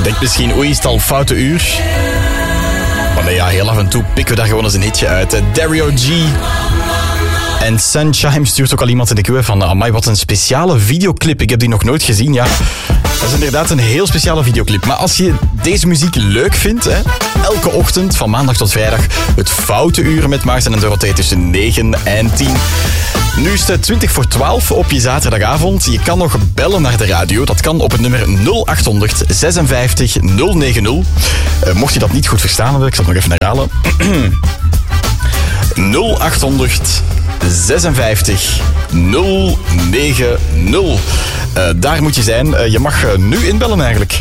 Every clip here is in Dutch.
Denk misschien, oei, is het al foute uur? Maar nee, ja, heel af en toe pikken we daar gewoon eens een hitje uit. Hè. Dario G. En Sunshine stuurt ook al iemand in de queue van... Amai, wat een speciale videoclip. Ik heb die nog nooit gezien, ja. Dat is inderdaad een heel speciale videoclip. Maar als je deze muziek leuk vindt... Hè, elke ochtend, van maandag tot vrijdag... het Foute Uur met Maarten en Dorothee tussen 9 en 10... Nu is het 11:20 op je zaterdagavond. Je kan nog bellen naar de radio. Dat kan op het nummer 0800 56 090. Mocht je dat niet goed verstaan, ik zal het nog even herhalen. 0800 56 090. Daar moet je zijn. Je mag nu inbellen eigenlijk.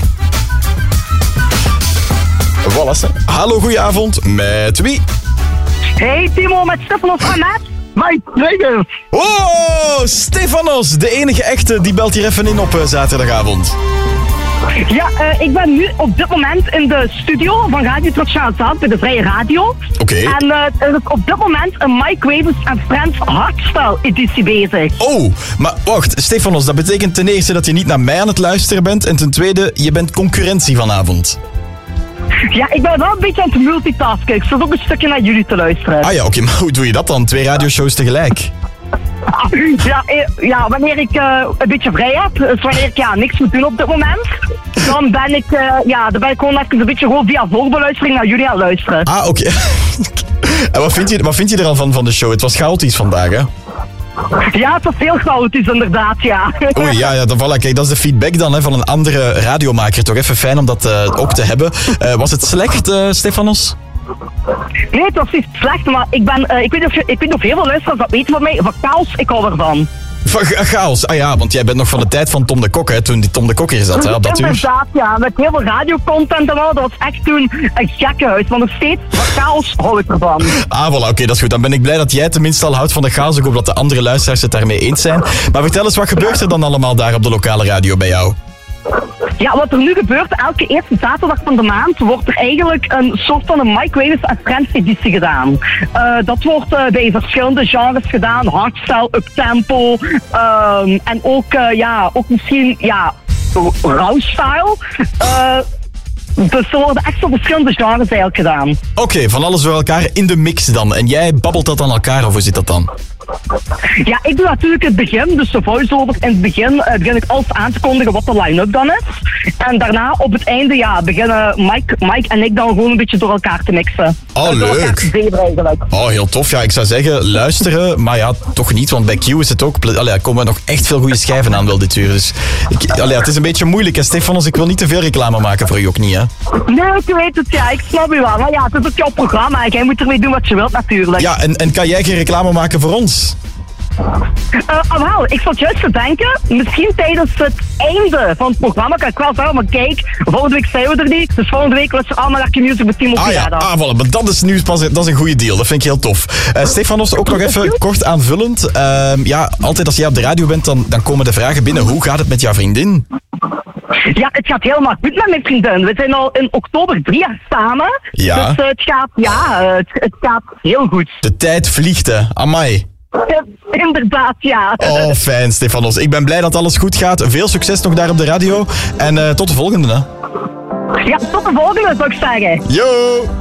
Voilà. Hallo, goedenavond. Met wie? Hey Timo, met Stefanos van Maat. Mike Triggers. Oh, Stefanos, de enige echte, die belt hier even in op zaterdagavond. Ja, ik ben nu op dit moment in de studio van Radio Trotsjaal Zaal bij de Vrije Radio. Oké. En er is op dit moment een Mike Wavers en Friends hardstyle editie bezig. Oh, maar wacht, Stefanos, dat betekent ten eerste dat je niet naar mij aan het luisteren bent en ten tweede, je bent concurrentie vanavond. Ja, ik ben wel een beetje aan het multitasken. Ik zat ook een stukje naar jullie te luisteren. Ah ja, oké, maar hoe doe je dat dan? 2 radioshows tegelijk? Ja, wanneer ik een beetje vrij heb, dus wanneer ik niks moet doen op dit moment, dan ben ik, dan ben ik gewoon even een beetje gewoon via voorbeluistering naar jullie aan het luisteren. Ah, oké. En wat vind je er al van de show? Het was chaotisch vandaag, hè? Ja, het was heel chaotisch inderdaad, ja. Oei, ja, dan voilà. Kijk, dat is de feedback dan hè, van een andere radiomaker. Toch even fijn om dat ook te hebben. Was het slecht, Stefanos? Nee, het was niet slecht, maar ik weet niet of heel veel luisteraars dat weten van mij. Van chaos, ik hou ervan. Van chaos? Ah ja, want jij bent nog van de tijd van Tom de Kok, hè, toen die Tom de Kok hier zat, hè, op dat uur. Inderdaad, ja, met heel veel radiocontent en al. Dat was echt toen een gekke huis. Maar nog steeds, van chaos hou ik ervan. Ah, voilà, oké, dat is goed. Dan ben ik blij dat jij tenminste al houdt van de chaos. Ik hoop dat de andere luisteraars het daarmee eens zijn. Maar vertel eens, wat gebeurt er dan allemaal daar op de lokale radio bij jou? Ja, wat er nu gebeurt, elke eerste zaterdag van de maand wordt er eigenlijk een soort van een Mike Wavers en Friends editie gedaan. Dat wordt bij verschillende genres gedaan, hardstyle, uptempo en ook, ook misschien, rawstyle. Dus er worden echt zo verschillende genres eigenlijk gedaan. Oké, van alles door elkaar in de mix dan. En jij babbelt dat aan elkaar, of hoe zit dat dan? Ja, ik doe natuurlijk het begin, dus de voice-over. In het begin begin ik alles aan te kondigen wat de line-up dan is. En daarna op het einde, beginnen Mike en ik dan gewoon een beetje door elkaar te mixen. Oh, leuk. Oh, heel tof. Ja, ik zou zeggen, luisteren, maar ja, toch niet, want bij Q is het ook... er komen nog echt veel goede schijven aan wel dit uur. Dus het is een beetje moeilijk, hè, Stefanos. Ik wil niet te veel reclame maken voor u ook niet, hè? Nee, ik weet het, ja. Ik snap u wel. Maar ja, het is ook jouw programma. Jij moet ermee doen wat je wilt, natuurlijk. Ja, en kan jij geen reclame maken voor ons? Ik zat juist te denken, misschien tijdens het einde van het programma kan ik wel zeggen, maar kijk, volgende week zijn we er niet, dus volgende week was er allemaal lekker music met Timo Pirada. Voilà, maar dat is nu pas, dat is een goede deal, dat vind ik heel tof. Stefanos, ook nog even kort aanvullend. Altijd als jij op de radio bent, dan komen de vragen binnen, hoe gaat het met jouw vriendin? Ja, het gaat helemaal goed met mijn vriendin. We zijn al in oktober 3 jaar samen, ja. Dus het gaat heel goed. De tijd vliegt, hè, amai. Inderdaad, ja. Oh, fijn, Stefanos. Ik ben blij dat alles goed gaat. Veel succes nog daar op de radio. En tot de volgende, hè. Ja, tot de volgende, zou ik zeggen. Yo!